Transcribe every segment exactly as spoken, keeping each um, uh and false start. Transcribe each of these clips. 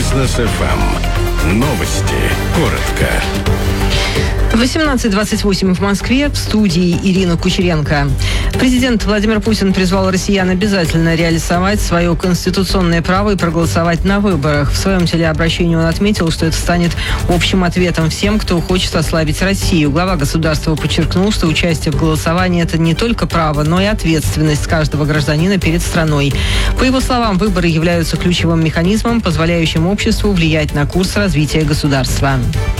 Бизнес эф эм. Новости. Коротко. восемнадцать двадцать восемь в Москве. В студии Ирина Кучеренко. Президент Владимир Путин призвал россиян обязательно реализовать свое конституционное право и проголосовать на выборах. В своем телеобращении он отметил, что это станет общим ответом всем, кто хочет ослабить Россию. Глава государства подчеркнул, что участие в голосовании – это не только право, но и ответственность каждого гражданина перед страной. По его словам, выборы являются ключевым механизмом, позволяющим обществу влиять на курс развития государства.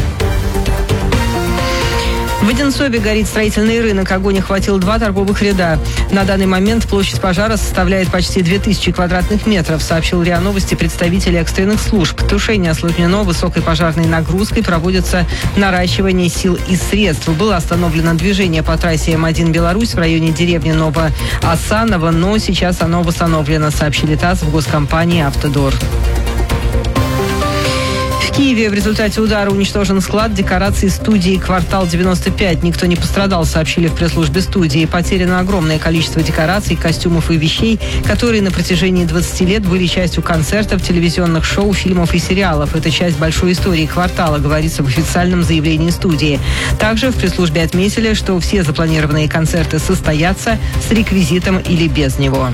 В Одинцове горит строительный рынок. Огонь охватил два торговых ряда. На данный момент площадь пожара составляет почти две тысячи квадратных метров, сообщил РИА Новости представитель экстренных служб. Тушение осложнено высокой пожарной нагрузкой, проводится наращивание сил и средств. Было остановлено движение по трассе М один Беларусь в районе деревни Новоосаново, но сейчас оно восстановлено, сообщили ТАСС в госкомпании «Автодор». В Киеве в результате удара уничтожен склад декораций студии «Квартал девяносто пять». Никто не пострадал, сообщили в пресс-службе студии. Потеряно огромное количество декораций, костюмов и вещей, которые на протяжении двадцати лет были частью концертов, телевизионных шоу, фильмов и сериалов. Это часть большой истории «Квартала», говорится в официальном заявлении студии. Также в пресс-службе отметили, что все запланированные концерты состоятся с реквизитом или без него.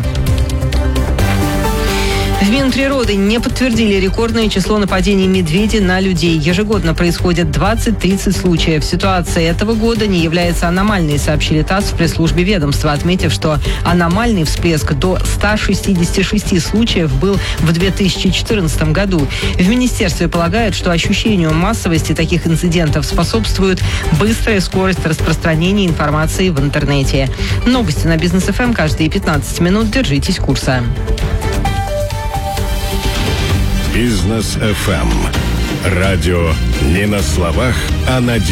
В Минприроды не подтвердили рекордное число нападений медведей на людей. Ежегодно происходит двадцать-тридцать случаев. Ситуация этого года не является аномальной, сообщили ТАСС в пресс-службе ведомства, отметив, что аномальный всплеск до ста шестидесяти шести случаев был в две тысячи четырнадцатом году. В министерстве полагают, что ощущению массовости таких инцидентов способствует быстрая скорость распространения информации в интернете. Новости на Бизнес эф эм каждые пятнадцать минут. Держитесь курса. Бизнес эф эм. Радио не на словах, а на деле.